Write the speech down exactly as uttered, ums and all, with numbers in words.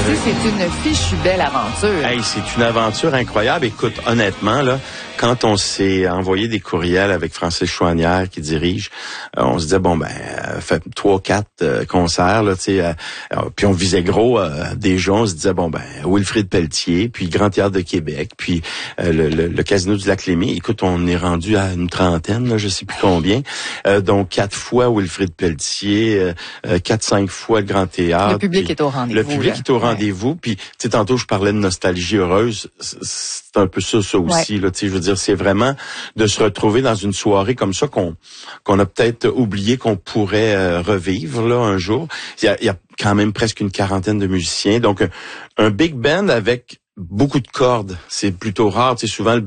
dit, c'est une fichue belle aventure. Hey, c'est une aventure incroyable. Écoute, honnêtement, là, quand on s'est envoyé des courriels avec Francis Chouanière qui dirige, euh, on se disait, bon, ben, euh, fait trois, quatre euh, concerts, là, tu sais, euh, euh, puis on visait gros euh, déjà, on se disait, bon, ben, Wilfrid Pelletier, puis Grand Théâtre de Québec, puis euh, le, le, le Casino du Lac-Lémy. Écoute, on est rendu à une trentaine, là, je sais plus combien. Euh, donc, quatre fois Wilfrid Pelletier, euh, quatre, cinq fois le Grand Théâtre. Le public puis, est au rendez-vous. Le public là. est au ouais. rendez-vous, puis, tu sais, tantôt, je parlais de nostalgie heureuse. C'est un peu ça, ça aussi, ouais. là, tu sais, je veux dire, c'est vraiment de se retrouver dans une soirée comme ça qu'on qu'on a peut-être oublié qu'on pourrait euh, revivre là un jour. Il y a, il y a quand même presque une quarantaine de musiciens, donc un, un big band avec beaucoup de cordes. C'est plutôt rare, tu sais, souvent le